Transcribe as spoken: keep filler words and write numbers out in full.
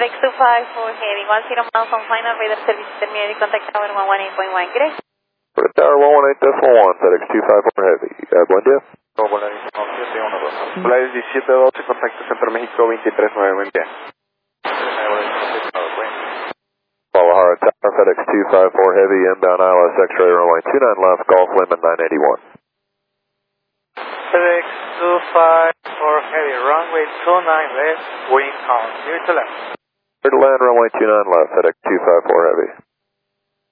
FedEx two five four Heavy, one zero miles on final, radar service terminated, contact tower one one eight point one, gracias. Contact tower one one eight decimal one, FedEx two five four Heavy. Uh, buen día. Volaris diecisiete doce, contacto Centro México veintitrés nueve, buen día. Guadalajara Tower, FedEx two five four Heavy, inbound I L S X-ray runway two nine left, Golf Lima nine eighty-one. FedEx two five four Heavy, runway two nine left, wind calm, clear to land. Clear to land, runway two nine left, FedEx two five four Heavy.